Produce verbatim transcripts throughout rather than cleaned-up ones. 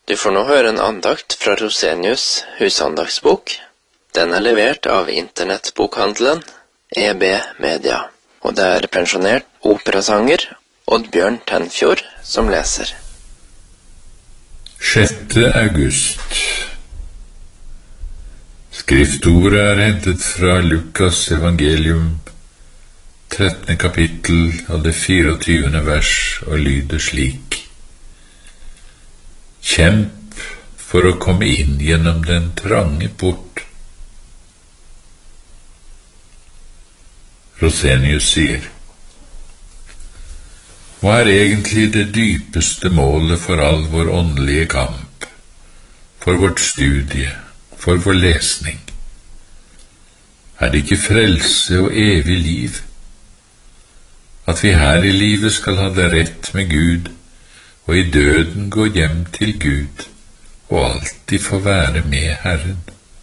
Du får nå høre en andakt fra Rosenius husandaktsbok. Den er levert av internettbokhandelen E B Media, og det er pensjonert operasanger Oddbjørn Tenfjord som leser. sjette august. Skriftordet er hentet fra Lukas evangelium, trettende kapittel av det fireogtyvende vers, og lyder slik: Kjemp for å komme inn gjennom den trange port. Rosenius sier: Hva er egentlig det dypeste målet for all vår åndelige kamp, for vårt studie, for vår lesning? Er det ikke frelse og evig liv? At vi her i livet skal ha det rett med Gud, og i døden gå hjem til Gud, og alltid få være med Herren?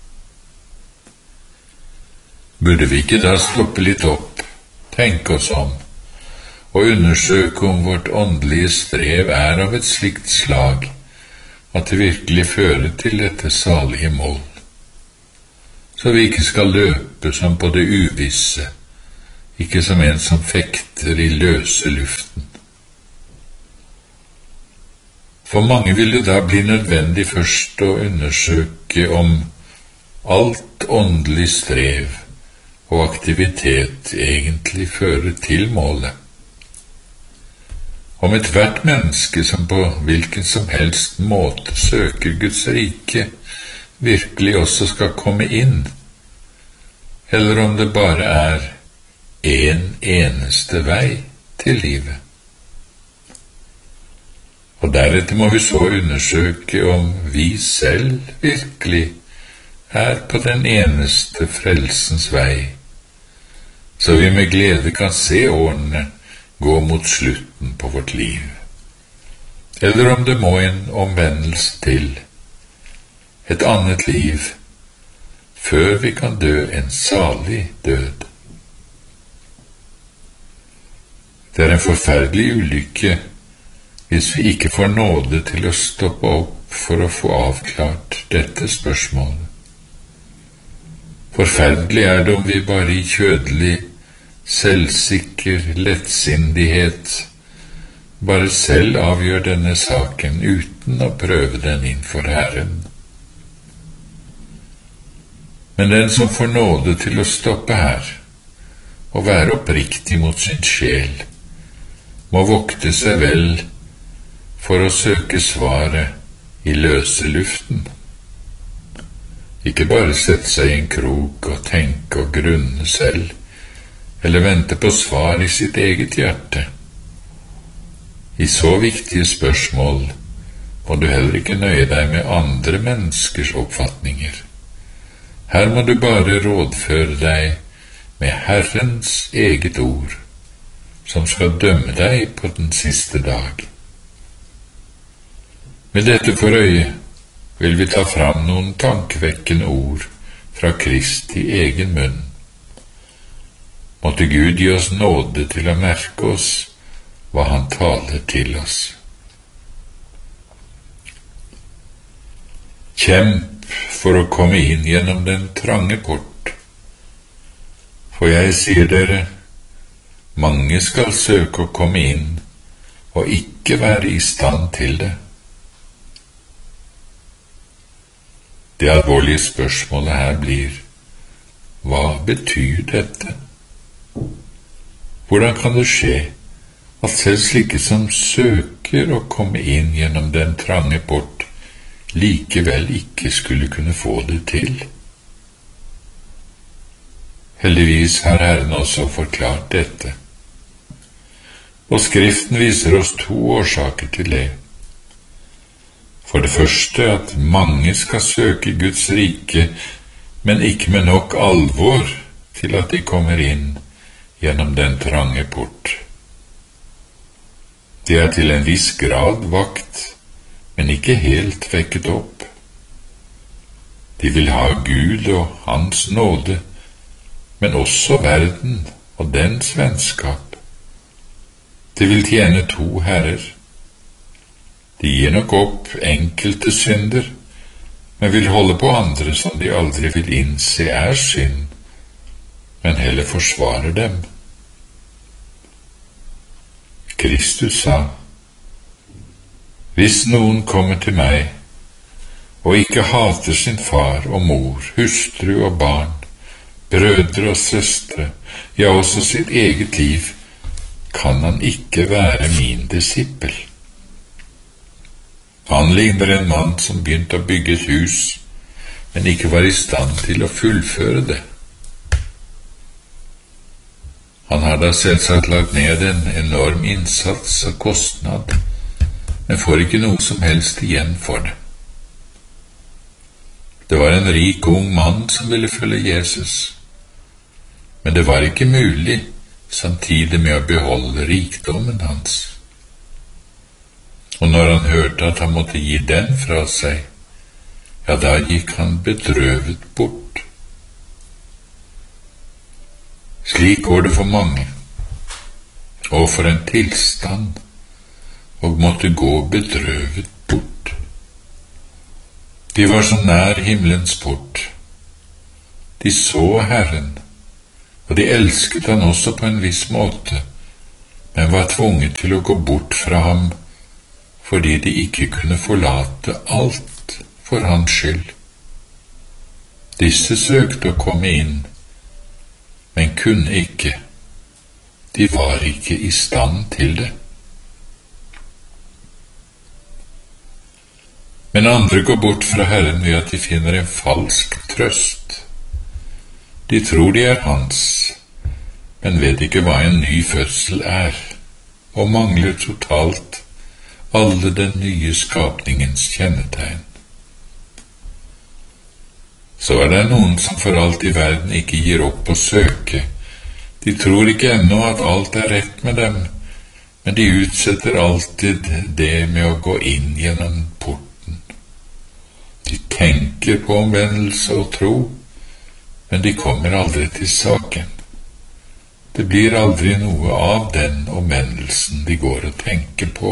Burde vi ikke da stoppe litt opp, tenke oss om, og undersøke om vårt åndelige strev er av et slikt slag at det virkelig fører til dette salige mål, så vi ikke skal løpe som på det uvisse, ikke som en som fekter i løse luften. For mange vil det da bli nødvendig først å undersøke om alt åndelig strev og aktivitet egentlig fører til målet. Om et hvert menneske som på hvilken som helst måte søker Guds rike, virkelig også skal komme inn, eller om det bare er en eneste vei til livet. Og deretter må vi så undersøke om vi selv virkelig er på den eneste frelsens vei, så vi med glede kan se årene gå mot slutten på vårt liv, eller om det må en omvendelse til, et annet liv, før vi kan dø en salig død. Det er en forferdelig ulykke hvis vi ikke får nåde til å stoppe opp for å få avklart dette spørsmålet. Forferdelig er det om vi bare i kjødelig, selvsikker lettsindighet bare selv avgjør denne saken uten å prøve den innfor Herren. Men den som får nåde til å stoppe her, og være oppriktig mot sin sjel, må vokte seg vel for å søke svaret i løse luften. Ikke bare sette seg i en krok og tenke og grunne selv, eller vente på svar i sitt eget hjerte. I så viktige spørsmål må du heller ikke nøye deg med andre menneskers oppfatninger. Her må du bare rådføre deg med Herrens eget ord, som skal dømme deg på den siste dag. Med dette for øye vil vi ta fram noen tankevekkende ord fra Kristi egen munn. Måtte Gud gi oss nåde til å merke oss hva han taler til oss. Kjemp for å komme inn gjennom den trange port. For jeg sier dere, mange skal søke å komme inn og ikke være i stand til det. Det alvorlige spørsmålet her blir: hva betyr dette? Hvordan kan det skje at selv slike som søker å komme inn gjennom den trange port, likevel ikke skulle kunne få det til? Heldigvis har Herren også forklart dette, og Skriften viser oss to årsaker til det. For det første at mange skal søke Guds rike, men ikke med nok alvor til at de kommer inn gjennom den trange port. De er til en viss grad vakt, men ikke helt vekket opp. De vil ha Gud og Hans nåde, men også verden og dens vennskap. De vil tjene to herrer. De gir nok opp enkelte synder, men vil holde på andre som de aldri vil innse er synd, men heller forsvarer dem. Kristus sa, hvis noen kommer til meg og ikke hater sin far og mor, hustru og barn, brødre og søstre, ja også sitt eget liv, kan han ikke være min disippel. Han ligner en mann som begynte å bygge et hus, men ikke var i stand til å fullføre det. Han har da selvsagt lagt ned en enorm innsats og kostnad, men får ikke noe som helst igjen for det. Det var en rik ung mann som ville følge Jesus, men det var ikke mulig samtidig med å beholde rikdommen hans. Og når han hørte at han måtte gi den fra seg, ja, da gikk han bedrøvet bort. Slik går det for mange, og for en tilstand, og måtte gå bedrøvet bort. De var så nær himmelens port. De så Herren, og de elsket han også på en viss måte, men var tvunget til å gå bort fra ham, fordi de ikke kunne forlate alt for hans skyld. Disse søkte å komme inn, men kunne ikke. De var ikke i stand til det. Men andre går bort fra Herren ved at de finner en falsk trøst. De tror de er hans, men vet ikke hva en ny fødsel er, og mangler totalt alle den nye skapningens kjennetegn. Så er det noen som for alt i verden ikke gir opp å søke. De tror ikke ennå at alt er rett med dem, men de utsetter alltid det med å gå inn gjennom porten. De tenker på omvendelse og tro, men de kommer aldri til saken. Det blir aldri noe av den omvendelsen de går og tenker på.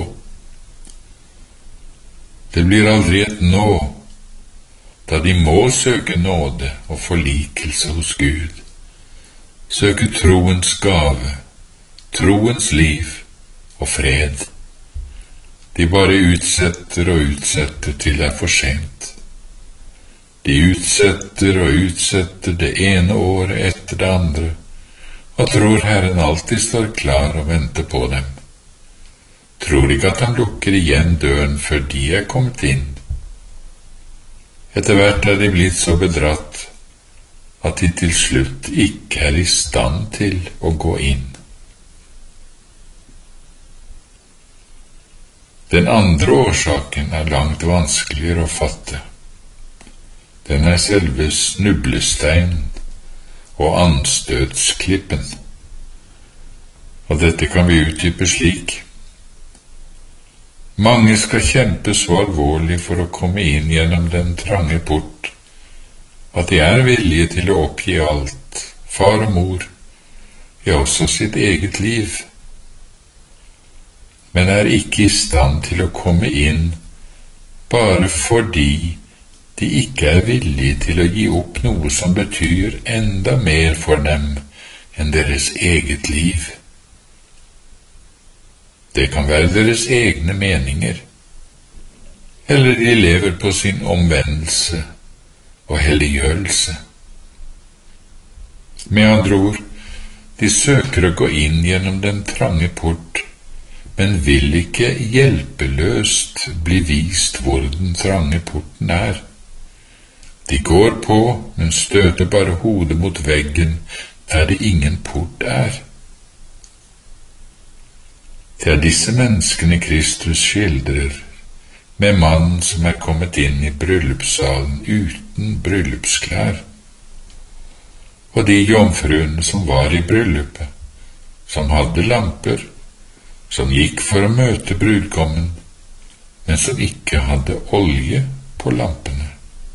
Det blir aldri et nå, da de må søke nåde og forlikelse hos Gud, søke troens gave, troens liv og fred. De bare utsetter og utsetter til det er for sent. De utsetter og utsetter det ene året etter det andre, og tror Herren alltid står klar og venter på dem. Tror ikke at han lukker igjen døren før de er kommet inn. Etter hvert er de blitt så bedratt at de til slutt ikke er i stand til å gå inn. Den andre årsaken er langt vanskeligere å fatte. Den er selve snublesteinen og anstøtsklippen. Og dette kan vi utdype slik. Mange skal kjempe så alvorlig for å komme inn gjennom den trange port, at de er villige til å oppgi alt, far og mor, ja også sitt eget liv, men er ikke i stand til å komme inn bare fordi de ikke er villige til å gi opp noe som betyr enda mer for dem enn deres eget liv. Det kan være deres egne meninger, eller de lever på sin omvendelse og helliggjørelse. Med andre ord, de søker å gå inn gjennom den trange port, men vil ikke hjelpeløst bli vist hvor den trange porten er. De går på, men støter bare hodet mot veggen der det ingen port er. Det er disse menneskene Kristus skildrer, med mannen som er kommet inn i bryllupssalen uten bryllupsklær, og de jomfruene som var i bryllupet, som hadde lamper, som gikk for å møte brudgommen, men som ikke hadde olje på lampene.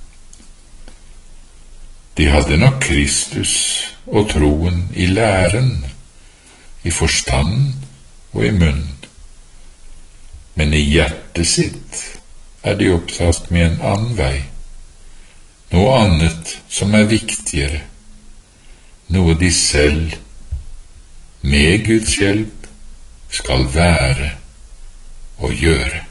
De hadde nok Kristus og troen i læren, i forstanden og i munnen, men i hjertet hjertet sitt er de opptatt med en annen vei, noe annet som er viktigere, noe de selv, med Guds hjelp, skal være og gjøre.